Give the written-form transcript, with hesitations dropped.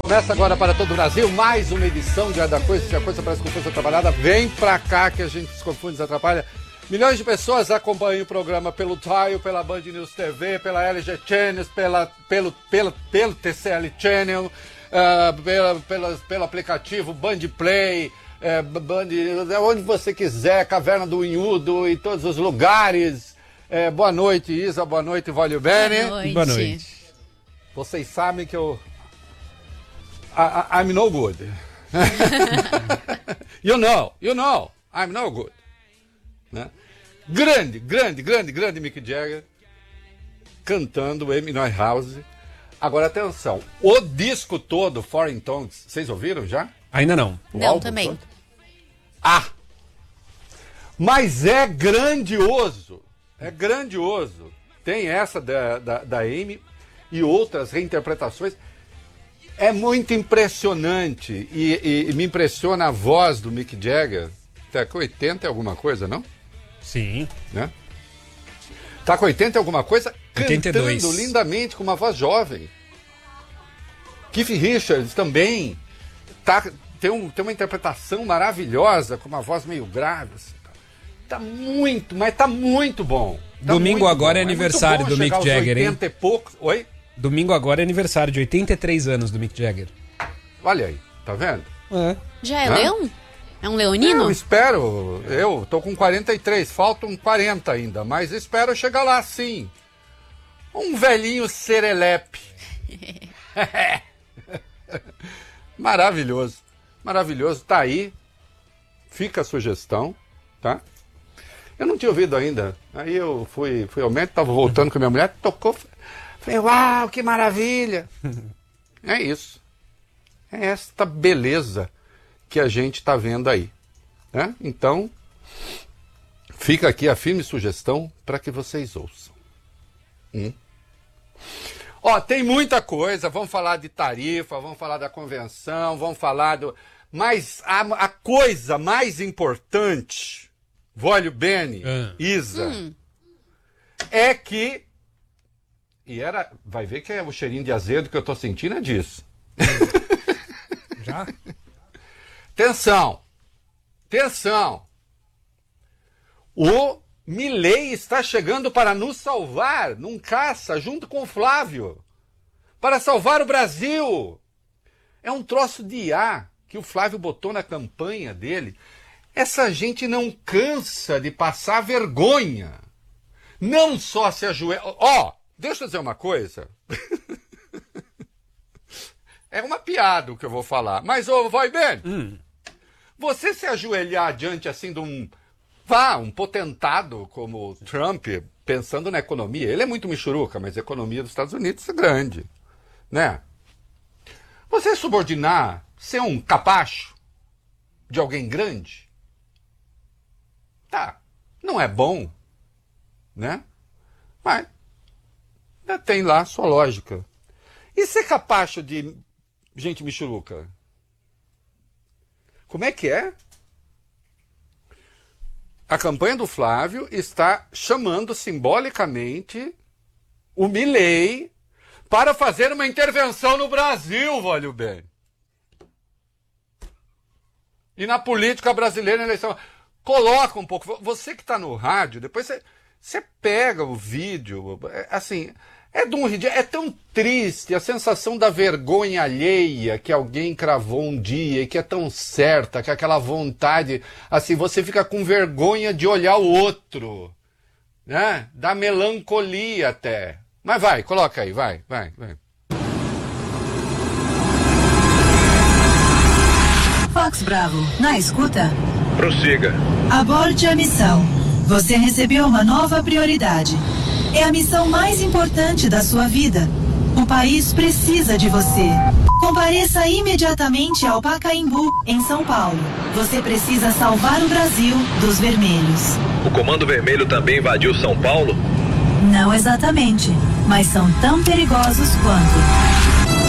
Começa agora para todo o Brasil, mais uma edição de A da Coisa. Se a coisa parece confusa, atrapalhada, vem pra cá que a gente se confunde, se atrapalha. Milhões de pessoas acompanham o programa pelo Tile, pela Band News TV, pela LG Channels, pelo TCL Channel, pelo aplicativo Band Play, onde você quiser, Caverna do Unhudo, em todos os lugares. Boa noite, Isa, boa noite, Vólio Bene. Boa noite. Vocês sabem que eu... I'm no good. you know, I'm no good. Né? Grande Mick Jagger cantando Amy Winehouse. Agora atenção, o disco todo, Foreign Tongues, vocês ouviram já? Ainda não. Não, também. Todo? Mas é grandioso. Tem essa da Amy e outras reinterpretações. É muito impressionante e me impressiona a voz do Mick Jagger. Tá com 80 e alguma coisa, não? Sim. Né? Tá com 80 e alguma coisa, 82. Cantando lindamente com uma voz jovem. Keith Richards também tem uma interpretação maravilhosa, com uma voz meio grave. Assim. Tá muito bom. Domingo agora é aniversário do Mick Jagger, hein? 80 e poucos. Oi? Domingo agora é aniversário de 83 anos do Mick Jagger. Olha aí, tá vendo? Já é leão? É um leonino? Eu espero, eu tô com 43, faltam 40 ainda, mas espero chegar lá sim. Um velhinho serelepe. Maravilhoso, tá aí. Fica a sugestão, tá? Eu não tinha ouvido ainda. Aí eu fui ao médico, tava voltando com a minha mulher, tocou. Falei, uau, que maravilha! É isso. É esta beleza que a gente está vendo aí. Né? Então, fica aqui a firme sugestão para que vocês ouçam. Tem muita coisa. Vamos falar de tarifa, vamos falar da convenção, vamos falar do... Mas a coisa mais importante, Vólio Bene, Isa, é que... vai ver que é o cheirinho de azedo que eu tô sentindo é disso. Já? Atenção. O Milei está chegando para nos salvar num caça junto com o Flávio. Para salvar o Brasil. É um troço de IA que o Flávio botou na campanha dele. Essa gente não cansa de passar vergonha. Não só se ajoelha... Deixa eu dizer uma coisa. É uma piada o que eu vou falar. Mas, vai bem. Você se ajoelhar diante assim de um potentado como Trump, pensando na economia. Ele é muito michuruca, mas a economia dos Estados Unidos é grande. Né? Você subordinar, ser um capacho de alguém grande? Tá. Não é bom. Né? Mas... tem lá sua lógica. E ser capacho de gente michuruca? Como é que é? A campanha do Flávio está chamando simbolicamente o Milei para fazer uma intervenção no Brasil, Vólio Bem. E na política brasileira, na eleição. Coloca um pouco. Você que está no rádio, depois você pega o vídeo, assim... É tão triste a sensação da vergonha alheia que alguém cravou um dia e que é tão certa, que aquela vontade, assim, você fica com vergonha de olhar o outro, né? Da melancolia até. Mas vai, coloca aí, vai. Fox Bravo, na escuta? Prossiga. Aborde a missão. Você recebeu uma nova prioridade. É a missão mais importante da sua vida. O país precisa de você. Compareça imediatamente ao Pacaembu, em São Paulo. Você precisa salvar o Brasil dos vermelhos. O Comando Vermelho também invadiu São Paulo? Não exatamente, mas são tão perigosos quanto.